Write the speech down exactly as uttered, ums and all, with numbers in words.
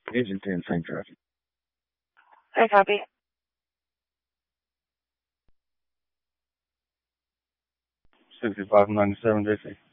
Agent ten, same traffic. I copy. sixty-five ninety-seven, J C.